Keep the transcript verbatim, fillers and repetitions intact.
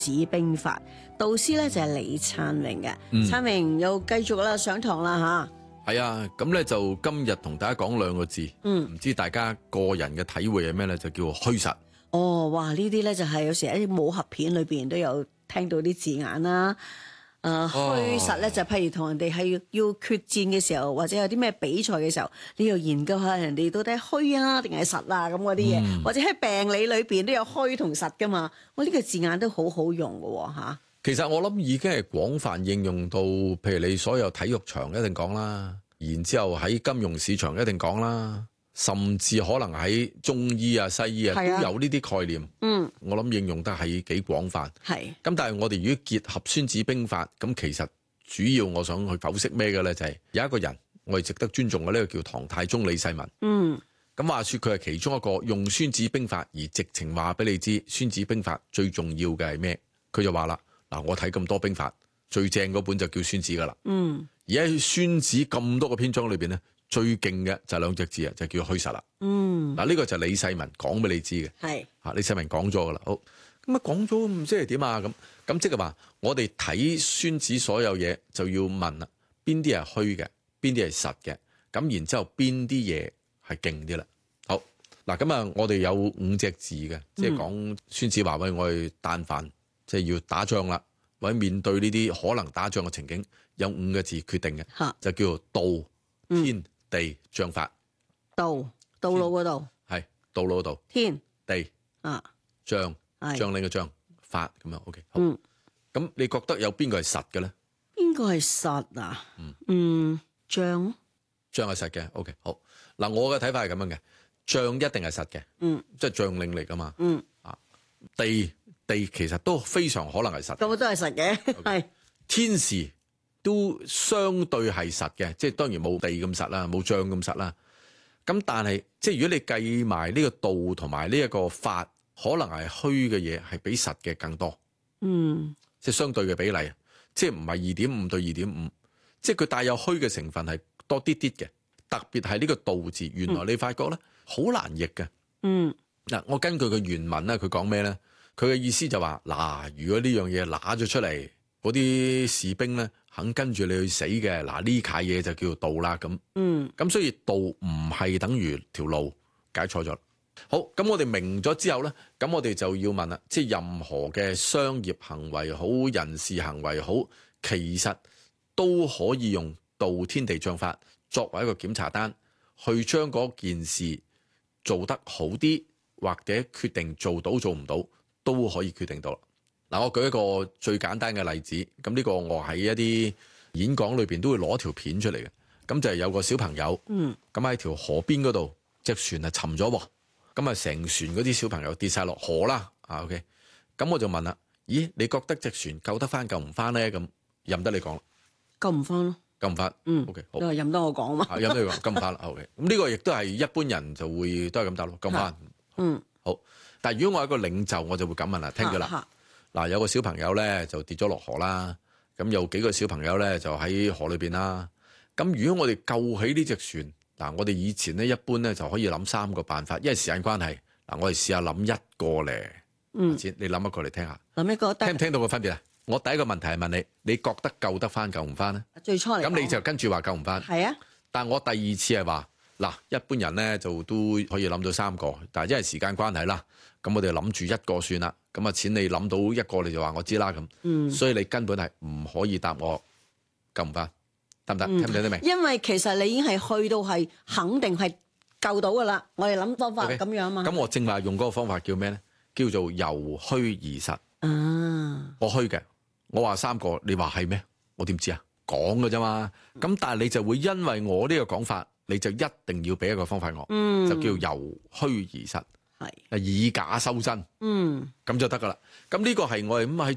子兵法，導師咧就係李燦榮嘅。 嗯燦榮又繼續啦，上堂啦吓。 係啊，咁咧就今日同大家講兩個字， 嗯， 唔知大家個人嘅體會係咩咧？就叫虛實。 哦，哇！呢啲咧就係有時喺啲武俠片裏邊都有聽到啲字眼啦。誒、呃、虛實咧就譬如同人哋係要要決戰嘅時候，或者有啲咩比賽嘅時候，你要研究下人哋到底係虛啊定係實啊咁嗰啲嘢， 嗯、 或者喺病理裏邊都有虛同實噶嘛。我、這、呢個字眼都好好用嘅喎嚇。 其實我諗已經係廣泛應用到，譬如你所有體育場一定講啦，然之後喺金融市場一定講啦，甚至可能喺中醫啊、西醫啊都有呢啲概念。 嗯， 我諗應用得係幾廣泛。 係。 咁但係我哋如果結合《孫子兵法》，咁其實主要我想去剖析咩嘅咧，就係有一個人我哋值得尊重嘅，呢個叫唐太宗李世民。 嗯。 咁話說佢係其中一個用《孫子兵法》而直情話俾你知，《孫子兵法》最重要嘅係咩？佢就話啦，嗱，我睇咁多兵法，最正嗰本就叫孫子噶啦。 嗯。而喺孫子咁多個篇章裏邊咧，最勁嘅就係兩隻字啊，就叫虛實啦。 嗯。 嗱，呢個就係李世民講俾你知嘅。 係。 嚇，李世民講咗噶啦。好，咁啊講咗唔知係點啊？咁咁即係話，我哋睇孫子所有嘢就要問啦，邊啲係虛嘅，邊啲係實嘅？咁然之後邊啲嘢係勁啲啦？好嗱，咁啊，我哋有五隻字嘅，即係講孫子話喂，我哋但凡即係要打仗啦，或者面對呢啲可能打仗嘅情景，有五個字決定嘅，就叫做道、天、地、將、法。 道，道路嗰度係道路嗰度， 天地啊， 將將領嘅將，法咁樣。OK，好。咁、嗯、你覺得有邊個係實嘅咧？ 邊個係實啊？嗯，嗯將將係實嘅。OK，好。嗱，我嘅睇法係咁樣嘅，將一定係實嘅。嗯，即係將領嚟噶嘛。嗯，啊，地地其實都非常可能係實。 咁都係實嘅，係、okay。 天時都相對係實嘅，即係當然冇地咁實啦，冇將咁實啦。咁但係即係如果你計埋呢個道同埋呢一個法，可能係虛嘅嘢係比實嘅更多。嗯，即係相對嘅比例，即係唔係二點五對二點五，即係佢帶有虛嘅成分係多啲啲嘅。特別係呢個道字，原來你發覺咧好難譯嘅。嗯，嗱，我根據個原文咧，佢講咩咧？佢嘅意思就話嗱，如果呢樣嘢拿咗出嚟，嗰啲士兵咧肯跟住你去死嘅，嗱呢契嘢就叫做道啦。咁，嗯，咁所以道唔係等於條路，解錯咗。好，咁我哋明咗之後咧，咁我哋就要問啦，即係任何嘅商業行為好，人事行為好，其實都可以用道、天地、將、法作為一個檢查單，去將嗰件事做得好啲，或者決定做到做唔到，都可以決定到啦。嗱，我舉一個最簡單嘅例子，咁呢個我喺一啲演講裏邊都會攞條片出嚟嘅。咁就係有個小朋友，咁喺條河邊嗰度，隻船啊沉咗喎，咁啊成船嗰啲小朋友跌晒落河啦。啊 OK，咁我就問啦，咦，你覺得隻船救得翻救唔翻咧？咁任得你講啦， 救唔翻咯。救唔翻， 嗯 ，OK， 好， 任得我講嘛， 任得你講，救唔翻啦，OK，咁呢個亦都係一般人就會都係咁答咯，救唔翻，嗯，好，但係如果我係一個領袖，我就會咁問啦，聽咗啦，嗱，有個小朋友咧就跌咗落河啦，咁有幾個小朋友咧就喺河裏邊啦，咁如果我哋救起呢隻船，嗱，我哋以前咧一般咧就可以諗三個辦法，因為時間關係，嗱，我哋試下諗一個咧，嗯，你諗一個嚟聽下， 諗一個， 聽唔聽到個分別啊？我第一個問題係問你，你覺得救得翻救唔翻咧？ 最初嚟， 咁你就跟住話救唔翻。 係啊。 但我第二次係話，嗱，一般人咧就都可以諗到三個，但係因為時間關係啦，咁我哋諗住一個算啦。咁啊，錢你諗到一個你就話我知啦咁。嗯。所以你根本係唔可以答我救唔翻，得唔得？聽唔聽得明？ 因為其實你已經係去到係肯定係救到噶啦。我哋諗方法咁樣嘛。 咁我正話用嗰個方法叫咩咧？叫做由虛而實。啊。我虛嘅。我話三個，你話係咩？我點知啊？講嘅啫嘛。咁但係你就會因為我呢個講法，你就一定要俾一個方法我，嗯、就叫由虛而實，係以假修真，嗯，咁就得噶啦。咁呢個係我哋咁喺